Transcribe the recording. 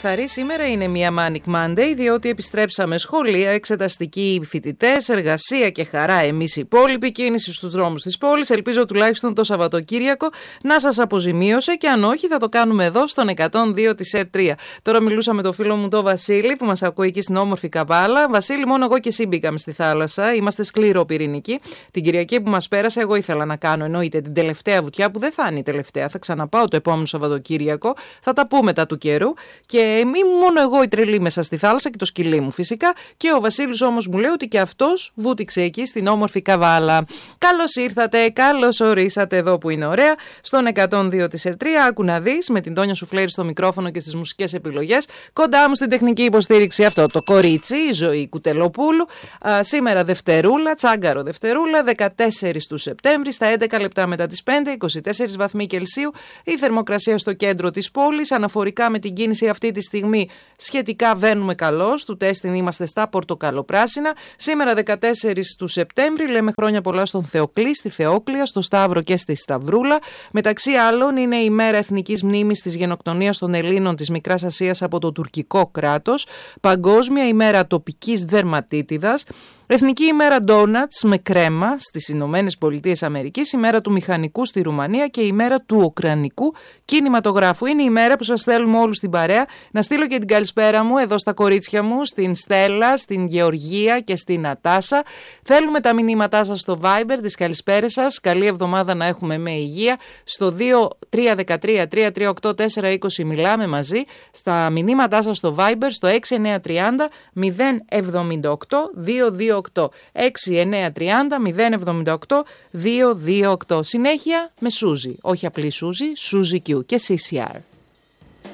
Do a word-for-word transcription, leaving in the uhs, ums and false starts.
καθαρή σήμερα είναι μια Manic Monday, διότι επιστρέψαμε σχολεία, εξεταστικοί φοιτητές, εργασία και χαρά εμείς οι υπόλοιποι, κίνηση στους δρόμους της πόλης. Ελπίζω τουλάχιστον το Σαββατοκύριακο να σας αποζημίωσε και αν όχι θα το κάνουμε εδώ στον εκατόν δύο της ΕΡΤ τρία. Τώρα μιλούσα με το φίλο μου τον Βασίλη που μας ακούει εκεί στην όμορφη Καβάλα. Βασίλη, μόνο εγώ και εσύ μπήκαμε στη θάλασσα, είμαστε σκληροπυρηνικοί. Την Κυριακή που μας πέρασε εγώ ήθελα να κάνω εννοείται την τελευταία βουτιά που δεν θα είναι η τελευταία, θα ξαναπάω το επόμενο Σαββατοκύριακο, θα τα πούμε τα του καιρού. Και μη μόνο εγώ η τρελή μέσα στη θάλασσα και το σκυλί μου φυσικά. Και ο Βασίλης όμως μου λέει ότι και αυτός βούτυξε εκεί στην όμορφη Καβάλα. Καλώς ήρθατε, καλώς ορίσατε εδώ που είναι ωραία, στον εκατόν δύο της ΕΡΤ τρία. Άκου να δεις, με την Τόνια Σουφλέρη στο μικρόφωνο και στις μουσικές επιλογές. Κοντά μου στην τεχνική υποστήριξη αυτό το κορίτσι, η Ζωή Κουτελοπούλου. Α, σήμερα Δευτερούλα, τσάγκαρο Δευτερούλα, δεκατέσσερις του Σεπτέμβρη, στα έντεκα λεπτά μετά τις πέντε, είκοσι τέσσερις βαθμοί Κελσίου. Η θερμοκρασία στο κέντρο της πόλης, αναφορικά με την κίνηση αυτή τη στιγμή σχετικά βαίνουμε καλώς, του τέστην είμαστε στα πορτοκαλοπράσινα. Σήμερα δεκατέσσερις του Σεπτέμβρη λέμε χρόνια πολλά στον Θεοκλή, στη Θεόκλεια, στο Σταύρο και στη Σταυρούλα. Μεταξύ άλλων είναι η μέρα εθνικής μνήμης της γενοκτονίας των Ελλήνων της Μικράς Ασίας από το τουρκικό κράτος, παγκόσμια ημέρα τοπικής δερματίτιδας, Εθνική ημέρα ντόνατς με κρέμα στις Ηνωμένες Πολιτείες Αμερικής, ημέρα του μηχανικού στη Ρουμανία και ημέρα του ουκρανικού κινηματογράφου. Είναι η μέρα που σας θέλουμε όλους στην παρέα. Να στείλω και την καλησπέρα μου εδώ στα κορίτσια μου, στην Στέλλα, στην Γεωργία και στην Νατάσα. Θέλουμε τα μηνύματά σας στο Viber, τις καλησπέρες σας. Καλή εβδομάδα να έχουμε με υγεία. Στο δύο τρία ένα τρία τρία τρία οκτώ τέσσερα είκοσι μιλάμε μαζί. Στα μηνύματά σας στο Viber στο έξι εννιά τρία μηδέν μηδέν εβδομήντα οκτώ δύο δύο οκτώ. έξι εννιά τρία μηδέν μηδέν εβδομήντα οκτώ δύο δύο οκτώ. Συνέχεια με Σούζη. Όχι απλή Σούζη, Σούζη Κιου και σι σι αρ.